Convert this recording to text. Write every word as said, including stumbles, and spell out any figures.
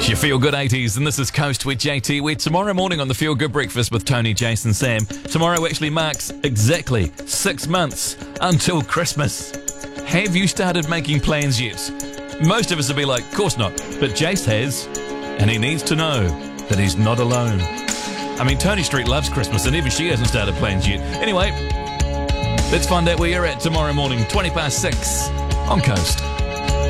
It's your Feel Good eighties, and this is Coast with J T. We're tomorrow morning on the Feel Good Breakfast with Tony, Jason, Sam. Tomorrow actually marks exactly six months until Christmas. Have you started making plans yet? Most of us will be like, of course not. But Jace has, and he needs to know that he's not alone. I mean, Tony Street loves Christmas, and even she hasn't started plans yet. Anyway, let's find out where you're at tomorrow morning, twenty past six on Coast.